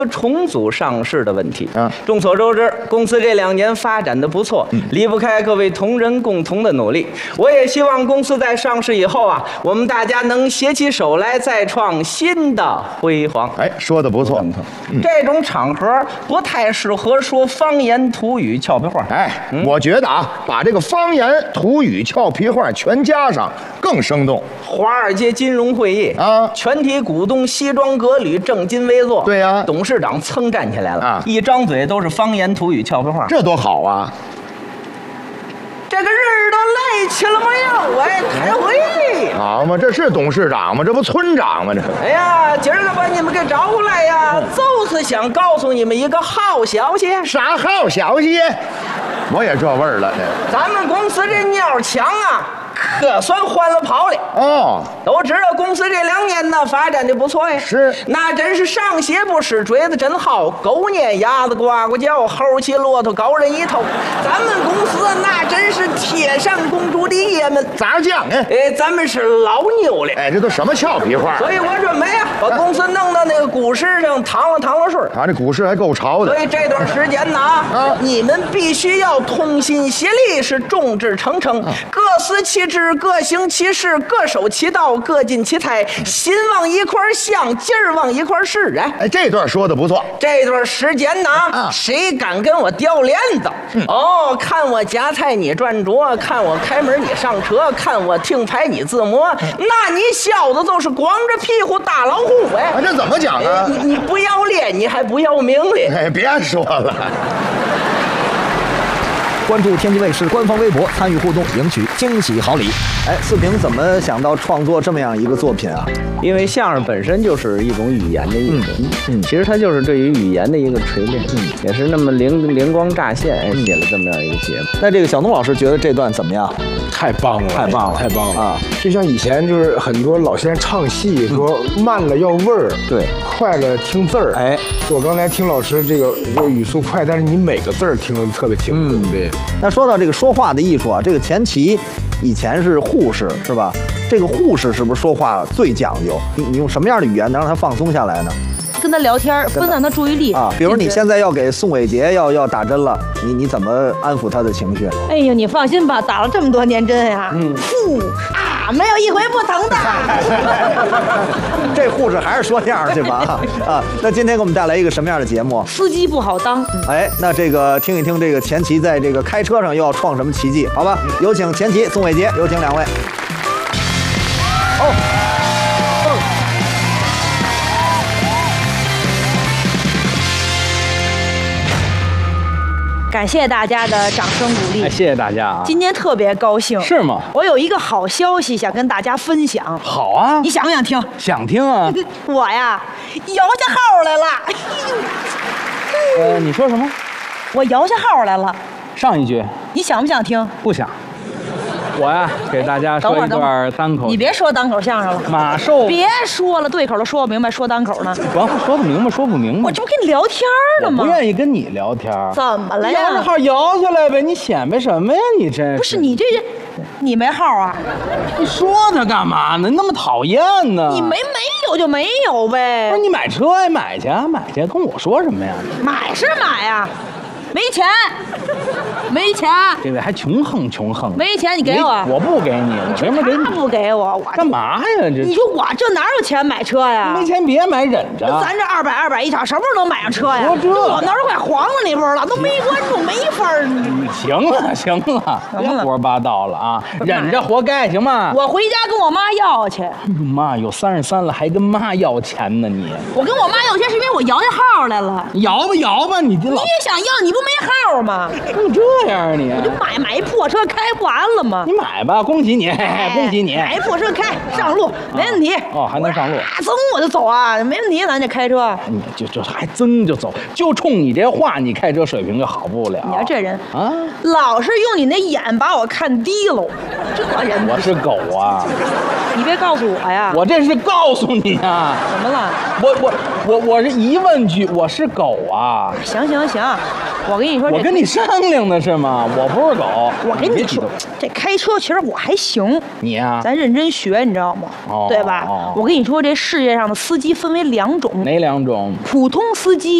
重组上市的问题。众所周知，公司这2年发展的不错，离不开各位同仁共同的努力。我也希望公司在上市以后啊，我们大家能携起手来，再创新的辉煌。 哎，说的不错。 这种场合不太适合说方言土语俏皮话。 哎，我觉得啊，把这个方言土语俏皮话全加上，更生动。 华尔街金融会议啊， 全体股东西装革履，正襟危坐。 对呀， 董事长噌站起来了啊， 一张嘴都是方言土语俏皮话， 这多好啊！ 这个人都来齐了没有？我也开会。 好嘛，这是董事长吗？这不村长吗？这。 哎呀，今儿个把你们给招过来呀，就是想告诉你们一个好消息。 啥好消息？我也这味儿了。 咱们公司这鸟墙啊，可算换了跑了。 哦， 都知道公司这2年呢发展的不错呀。 是， 那真是上鞋不湿锥子真好，狗撵鸭子呱呱叫，猴骑骆驼高人一头。咱们公司那真是铁扇公主的爷们。 咋讲呢？ 哎，咱们是老牛了。 哎，这都什么俏皮话？ 所以我准备啊，把公司弄到那个股市上趟了水。 啊，这股市还够潮的。 所以这段时间呢你们必须要同心协力，是众志成城，各司其职，各行其事，各守其道，各尽其才，心往一块想，劲儿往一块使。 哎，这段说的不错。 这段时间呢谁敢跟我掉链子？看我夹菜你转桌，看我开门你上车，看我听牌你自摸，那你小子就是光着屁股打老虎哎！ 这怎么讲啊？ 你不要脸，你还不要命嘞？ 哎，别说了。 关注天津卫视官方微博，参与互动，赢取惊喜好礼。哎，四平怎么想到创作这么样一个作品啊？ 因为相声本身就是一种语言的艺术，其实它就是对于语言的一个锤炼，也是那么灵光乍现，写了这么样一个节目。 那这个小东老师觉得这段怎么样？ 太棒了， 太棒了， 太棒了啊！ 就像以前就是很多老先生唱戏说慢了要味儿， 对， 快了听字儿。哎，我刚才听老师这个语速快，但是你每个字儿听得特别清楚。对。 那说到这个说话的艺术啊，这个钱琦以前是护士是吧？这个护士是不是说话最讲究？你用什么样的语言能让他放松下来呢？ 跟他聊天，分散他注意力啊。比如你现在要给宋伟杰要打针了，你怎么安抚他的情绪？ 哎呦，你放心吧，打了这么多年针呀，没有一回不疼的。 这护士还是说相声去吧啊！那今天给我们带来一个什么样的节目？ 司机不好当。 哎，那这个听一听这个钱琦在这个开车上又要创什么奇迹？好吧，有请钱琦、宋伟杰，有请2位。 感谢大家的掌声鼓励， 谢谢大家啊！ 今天特别高兴， 是吗？ 我有一个好消息想跟大家分享。 好啊， 你想不想听？ 想听啊！ 我呀，摇下号来了。 你说什么？ 我摇下号来了。 上一句。 你想不想听？ 不想。我呀，给大家说一段单口。 你别说单口相声了， 马寿。 别说了，对口都说不明白，说单口呢。 管我说不明白，说不明白。 我这不跟你聊天呢吗？ 我不愿意跟你聊天。 怎么了呀？ 摇着号摇下来呗，你显摆什么呀？你真是。 不是你这人，你没号啊？ 你说他干嘛呢？那么讨厌呢？ 你没有就没有呗。 不是你买车呀，买去，跟我说什么呀？ 买是买呀。没钱，没钱， 这位还穷横， 没钱你给我， 我不给你，我为什么给你？ 他不给我， 干嘛呀？这你说我这哪有钱买车呀？ 没钱别买，忍着。 咱这200一场，什么时候能买上车呀？我那都快黄了，你不知道，都没观众，没法儿。 行了，别胡说八道了啊！忍着活该，行吗？ 我回家跟我妈要去。 妈有33了，还跟妈要钱呢你？ 我跟我妈要钱是因为我摇下号来了。 摇吧，你这老。 你也想要，你不没号吗？ 怎么这样你？ 我就买一破车开不完了吗？ 你买吧，恭喜你，恭喜你！ 买一破车开上路没问题。 还能上路？ 噌我就走啊，没问题，咱这开车。 你就还噌就走，就冲你这话，你开车水平就好不了。 你要这人啊， 老是用你那眼把我看低喽，这人。 我是狗啊！ 你别告诉我呀！ 我这是告诉你啊！ 怎么了？ 我是疑问句，我是狗啊。 行，我跟你说， 我跟你商量的是吗？我不是狗。 我跟你说，这开车其实我还行。 你呀， 咱认真学，你知道吗？对吧？我跟你说，这世界上的司机分为2种。 哪2种？ 普通司机